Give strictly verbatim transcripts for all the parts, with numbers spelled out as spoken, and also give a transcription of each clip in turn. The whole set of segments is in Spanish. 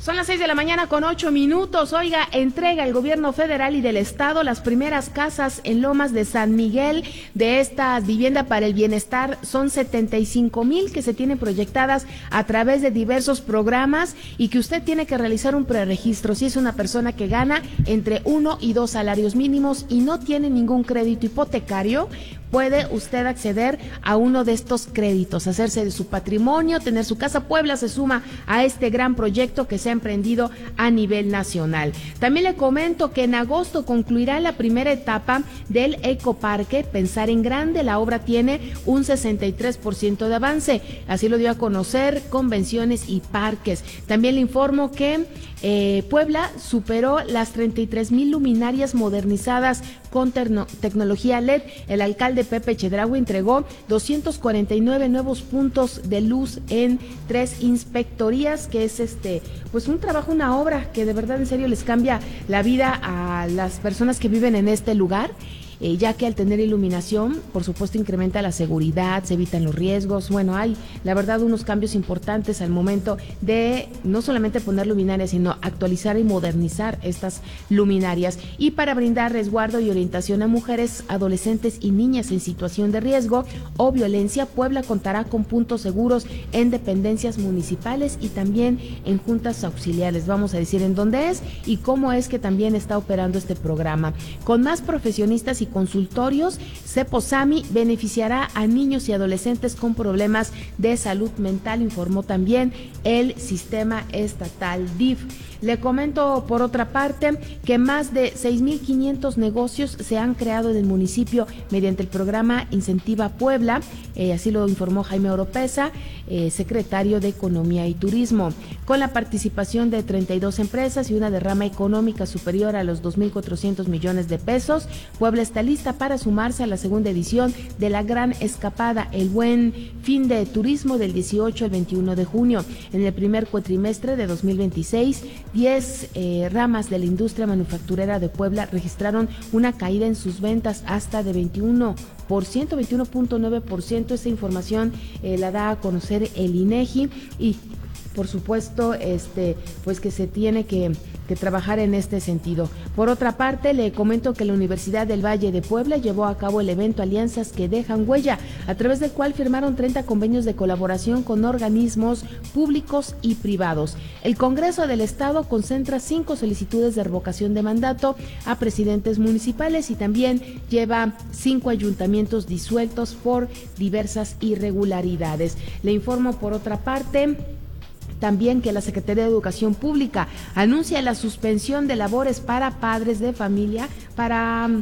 Son las seis de la mañana con ocho minutos. Oiga, entrega el gobierno federal y del estado las primeras casas en Lomas de San Miguel de esta vivienda para el bienestar. Son setenta y cinco mil que se tienen proyectadas a través de diversos programas y que usted tiene que realizar un preregistro si es una persona que gana entre uno y dos salarios mínimos y no tiene ningún crédito hipotecario. Puede usted acceder a uno de estos créditos, hacerse de su patrimonio, tener su casa. Puebla se suma a este gran proyecto que se ha emprendido a nivel nacional. También le comento que en agosto concluirá la primera etapa del Ecoparque Pensar en Grande. La obra tiene un sesenta y tres por ciento de avance, así lo dio a conocer Convenciones y Parques. También le informo que eh, Puebla superó las treinta y tres mil luminarias modernizadas con terno, tecnología L E D. El alcalde Pepe Chedraui entregó doscientos cuarenta y nueve nuevos puntos de luz en tres inspectorías, que es este pues un trabajo, una obra que de verdad en serio les cambia la vida a las personas que viven en este lugar. Eh, ya que al tener iluminación, por supuesto, incrementa la seguridad, se evitan los riesgos. Bueno, hay, la verdad, unos cambios importantes al momento de no solamente poner luminarias, sino actualizar y modernizar estas luminarias. Y para brindar resguardo y orientación a mujeres, adolescentes y niñas en situación de riesgo o violencia, Puebla contará con puntos seguros en dependencias municipales y también en juntas auxiliares. Vamos a decir en dónde es y cómo es que también está operando este programa. Con más profesionistas y consultorios, Ceposami beneficiará a niños y adolescentes con problemas de salud mental, informó también el sistema estatal D I F. Le comento por otra parte que más de seis mil quinientos negocios se han creado en el municipio mediante el programa Incentiva Puebla, eh, así lo informó Jaime Oropesa, eh, secretario de Economía y Turismo, con la participación de treinta y dos empresas y una derrama económica superior a los dos mil cuatrocientos millones de pesos. Puebla está lista para sumarse a la segunda edición de la Gran Escapada, el Buen Fin de Turismo, del dieciocho al veintiuno de junio. En el primer cuatrimestre de dos mil veintiséis, diez eh, ramas de la industria manufacturera de Puebla registraron una caída en sus ventas hasta de veintiuno por ciento, veintiuno punto nueve por ciento. Esta información eh, la da a conocer el INEGI y por supuesto, este, pues que se tiene que, que trabajar en este sentido. Por otra parte, le comento que la Universidad del Valle de Puebla llevó a cabo el evento Alianzas que dejan huella, a través del cual firmaron treinta convenios de colaboración con organismos públicos y privados. El Congreso del Estado concentra cinco solicitudes de revocación de mandato a presidentes municipales y también lleva cinco ayuntamientos disueltos por diversas irregularidades. Le informo por otra parte también que la Secretaría de Educación Pública anuncia la suspensión de labores para padres de familia, para um,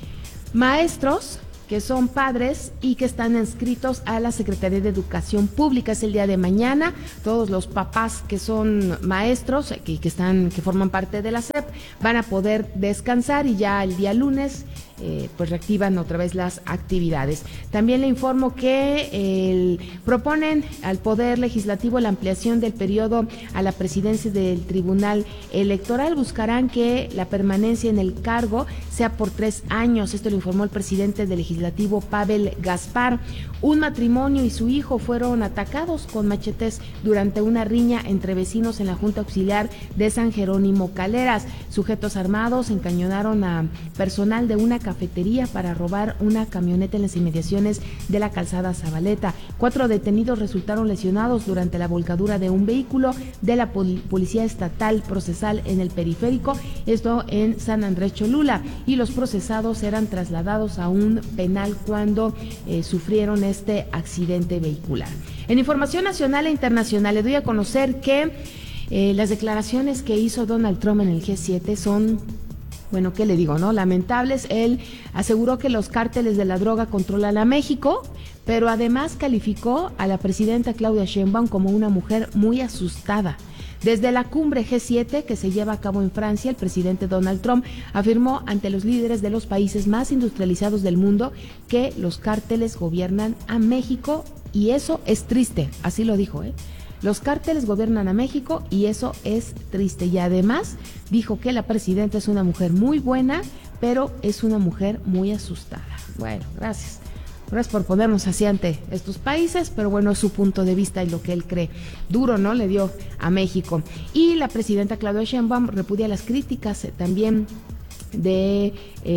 maestros que son padres y que están inscritos a la Secretaría de Educación Pública. Es el día de mañana. Todos los papás que son maestros, que, que están, que forman parte de la S E P, van a poder descansar y ya el día lunes Eh, pues reactivan otra vez las actividades. También le informo que el, proponen al Poder Legislativo la ampliación del periodo a la presidencia del Tribunal Electoral. Buscarán que la permanencia en el cargo sea por tres años. Esto lo informó el presidente del Legislativo, Pavel Gaspar. Un matrimonio y su hijo fueron atacados con machetes durante una riña entre vecinos en la Junta Auxiliar de San Jerónimo Caleras. Sujetos armados encañonaron a personal de una cafetería para robar una camioneta en las inmediaciones de la calzada Zabaleta. Cuatro detenidos resultaron lesionados durante la volcadura de un vehículo de la pol- Policía Estatal Procesal en el periférico, esto en San Andrés Cholula, y los procesados eran trasladados a un penal cuando eh, sufrieron este accidente vehicular. En información nacional e internacional le doy a conocer que eh, las declaraciones que hizo Donald Trump en el G siete son, bueno, ¿qué le digo, no? Lamentables. Él aseguró que los cárteles de la droga controlan a México, pero además calificó a la presidenta Claudia Sheinbaum como una mujer muy asustada. Desde la cumbre G siete que se lleva a cabo en Francia, el presidente Donald Trump afirmó ante los líderes de los países más industrializados del mundo que los cárteles gobiernan a México y eso es triste, así lo dijo, ¿eh? Los cárteles gobiernan a México y eso es triste. Y además dijo que la presidenta es una mujer muy buena, pero es una mujer muy asustada. Bueno, gracias. Gracias por ponernos así ante estos países, pero bueno, es su punto de vista y lo que él cree. Duro, ¿no? Le dio a México. Y la presidenta Claudia Sheinbaum repudia las críticas eh, también de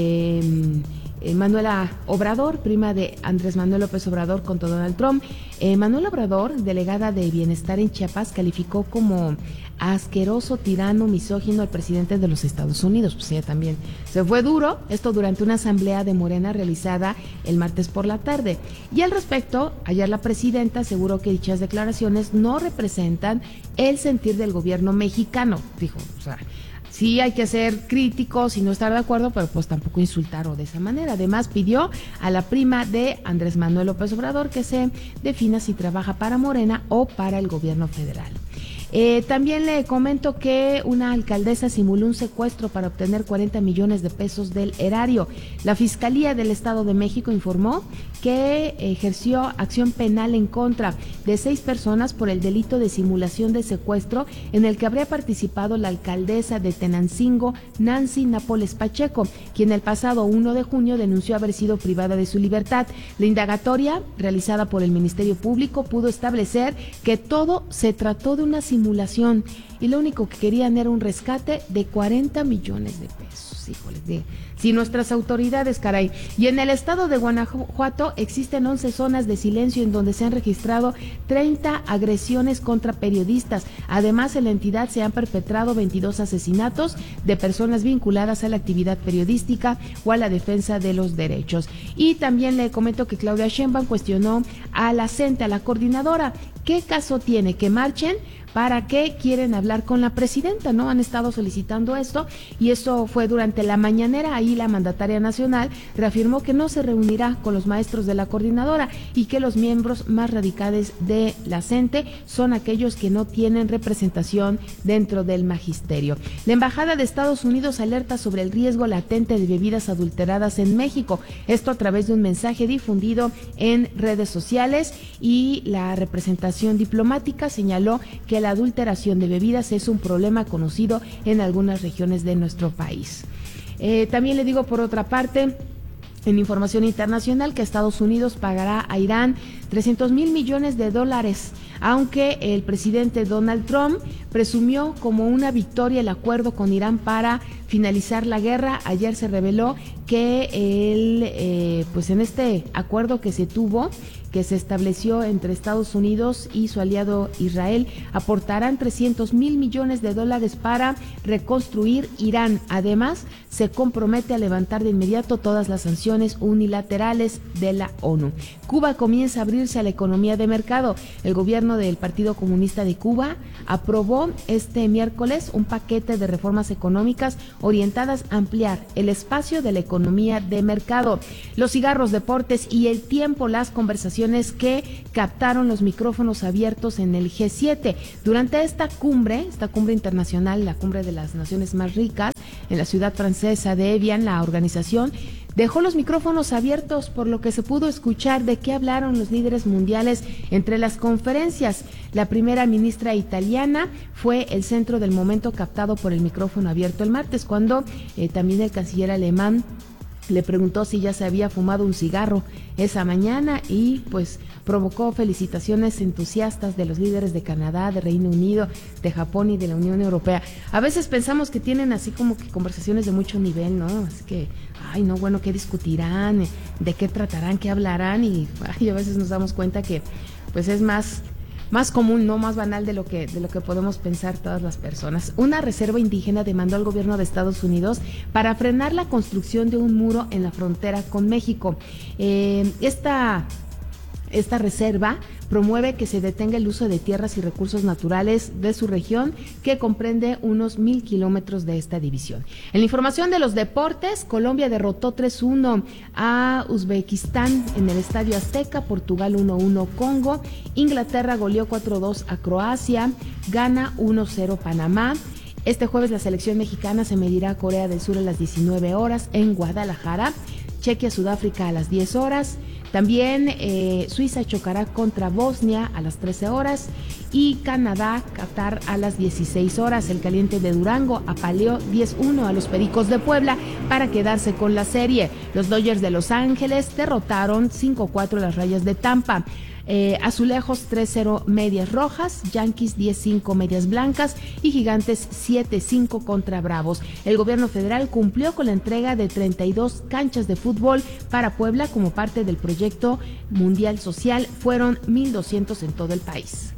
eh, eh, Manuela Obrador, prima de Andrés Manuel López Obrador contra Donald Trump. Eh, Manuela Obrador, delegada de Bienestar en Chiapas, calificó como asqueroso, tirano, misógino al presidente de los Estados Unidos. Pues ella también se fue duro, esto durante una asamblea de Morena realizada el martes por la tarde. Y al respecto, ayer la presidenta aseguró que dichas declaraciones no representan el sentir del gobierno mexicano. Dijo, o sea, sí hay que ser críticos y no estar de acuerdo, pero pues tampoco insultar o de esa manera. Además, pidió a la prima de Andrés Manuel López Obrador que se defina si trabaja para Morena o para el gobierno federal. Eh, también le comento que una alcaldesa simuló un secuestro para obtener cuarenta millones de pesos del erario. La Fiscalía del Estado de México informó que ejerció acción penal en contra de seis personas por el delito de simulación de secuestro en el que habría participado la alcaldesa de Tenancingo, Nancy Nápoles Pacheco, quien el pasado uno de junio denunció haber sido privada de su libertad. La indagatoria realizada por el Ministerio Público pudo establecer que todo se trató de una simulación simulación y lo único que querían era un rescate de cuarenta millones de pesos. Híjole, de, si nuestras autoridades, caray. Y en el estado de Guanajuato existen once zonas de silencio en donde se han registrado treinta agresiones contra periodistas. Además, en la entidad se han perpetrado veintidós asesinatos de personas vinculadas a la actividad periodística o a la defensa de los derechos. Y también le comento que Claudia Sheinbaum cuestionó a la CENTE, a la coordinadora, ¿qué caso tiene que marchen? ¿Para qué quieren hablar con la presidenta? ¿No? Han estado solicitando esto y eso fue durante la mañanera. Ahí la mandataria nacional reafirmó que no se reunirá con los maestros de la coordinadora y que los miembros más radicales de la CENTE son aquellos que no tienen representación dentro del magisterio. La Embajada de Estados Unidos alerta sobre el riesgo latente de bebidas adulteradas en México. Esto a través de un mensaje difundido en redes sociales, y la representación diplomática señaló que la La adulteración de bebidas es un problema conocido en algunas regiones de nuestro país. Eh, también le digo por otra parte, en información internacional, que Estados Unidos pagará a Irán trescientos mil millones de dólares, aunque el presidente Donald Trump presumió como una victoria el acuerdo con Irán para finalizar la guerra. Ayer se reveló que él, eh, pues en este acuerdo que se tuvo, que se estableció entre Estados Unidos y su aliado Israel, aportarán trescientos mil millones de dólares para reconstruir Irán. Además, se compromete a levantar de inmediato todas las sanciones unilaterales de la ONU. Cuba comienza a abrirse a la economía de mercado. El gobierno del Partido Comunista de Cuba aprobó este miércoles un paquete de reformas económicas orientadas a ampliar el espacio de la economía de mercado. Los cigarros, deportes y el tiempo, las conversaciones que captaron los micrófonos abiertos en el G siete. Durante esta cumbre, esta cumbre internacional, la cumbre de las naciones más ricas, en la ciudad francesa de Evian, la organización dejó los micrófonos abiertos, por lo que se pudo escuchar de qué hablaron los líderes mundiales entre las conferencias. La primera ministra italiana fue el centro del momento captado por el micrófono abierto el martes, cuando eh, también el canciller alemán le preguntó si ya se había fumado un cigarro esa mañana, y pues provocó felicitaciones entusiastas de los líderes de Canadá, de Reino Unido, de Japón y de la Unión Europea. A veces pensamos que tienen así como que conversaciones de mucho nivel, ¿no? Así que, ay, no, bueno, ¿qué discutirán? ¿De qué tratarán? ¿Qué hablarán? Y ay, a veces nos damos cuenta que pues es más... más común, no más banal de lo que de lo que podemos pensar todas las personas. Una reserva indígena demandó al gobierno de Estados Unidos para frenar la construcción de un muro en la frontera con México. Eh, esta Esta reserva promueve que se detenga el uso de tierras y recursos naturales de su región, que comprende unos mil kilómetros de esta división. En la información de los deportes, Colombia derrotó tres uno a Uzbekistán en el Estadio Azteca, Portugal uno uno Congo, Inglaterra goleó cuatro dos a Croacia, Ghana uno cero Panamá. Este jueves la selección mexicana se medirá a Corea del Sur a las diecinueve horas en Guadalajara, Chequia Sudáfrica a las diez horas. También eh, Suiza chocará contra Bosnia a las trece horas, y Canadá, Qatar a las dieciséis horas. El Caliente de Durango apaleó diez uno a los Pericos de Puebla para quedarse con la serie. Los Dodgers de Los Ángeles derrotaron cinco cuatro a las Rayas de Tampa. Eh, Azulejos tres cero Medias Rojas, Yankees diez cinco Medias Blancas y Gigantes siete cinco contra Bravos. El gobierno federal cumplió con la entrega de treinta y dos canchas de fútbol para Puebla como parte del proyecto Mundial Social. Fueron mil doscientos en todo el país.